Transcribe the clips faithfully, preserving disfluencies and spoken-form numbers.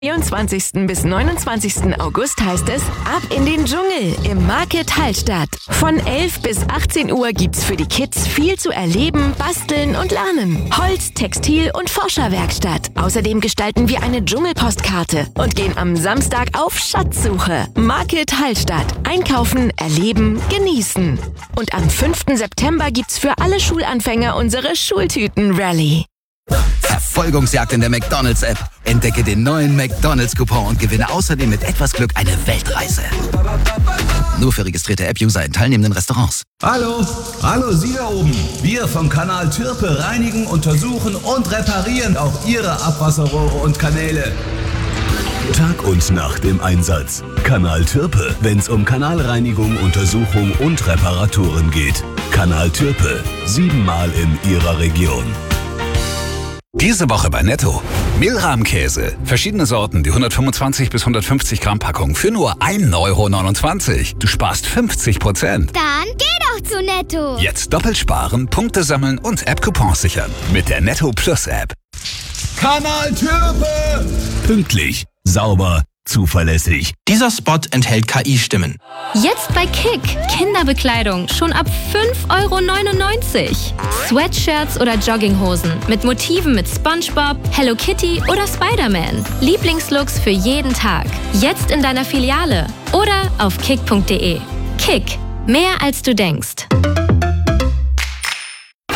vierundzwanzigsten bis neunundzwanzigsten August heißt es Ab in den Dschungel im Market Hallstatt. Von elf bis achtzehn Uhr gibt's für die Kids viel zu erleben, basteln und lernen. Holz-, Textil- und Forscherwerkstatt. Außerdem gestalten wir eine Dschungelpostkarte und gehen am Samstag auf Schatzsuche. Market Hallstatt. Einkaufen, erleben, genießen. Und am fünften September gibt's für alle Schulanfänger unsere Schultüten-Rallye. Verfolgungsjagd in der McDonald's-App. Entdecke den neuen McDonald's-Coupon und gewinne außerdem mit etwas Glück eine Weltreise. Nur für registrierte App-User in teilnehmenden Restaurants. Hallo, hallo Sie da oben. Wir vom Kanal Türpe reinigen, untersuchen und reparieren auch Ihre Abwasserrohre und Kanäle. Tag und Nacht im Einsatz. Kanal Türpe, wenn's um Kanalreinigung, Untersuchung und Reparaturen geht. Kanal Türpe, siebenmal in Ihrer Region. Diese Woche bei Netto. Mehlrahmkäse. Verschiedene Sorten, die hundertfünfundzwanzig bis hundertfünfzig Gramm Packung für nur ein Euro neunundzwanzig. Du sparst fünfzig Prozent. Dann geh doch zu Netto. Jetzt doppelt sparen, Punkte sammeln und App-Coupons sichern. Mit der Netto Plus App. Kanal Türpe! Pünktlich, sauber, zuverlässig. Dieser Spot enthält K I-Stimmen. Jetzt bei Kick. Kinderbekleidung schon ab fünf Euro neunundneunzig. Sweatshirts oder Jogginghosen mit Motiven mit SpongeBob, Hello Kitty oder Spider-Man. Lieblingslooks für jeden Tag. Jetzt in deiner Filiale oder auf kick punkt de. Kick. Mehr als du denkst.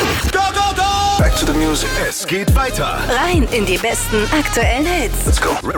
Back to the music. Es geht weiter. Rein in die besten aktuellen Hits. Let's go.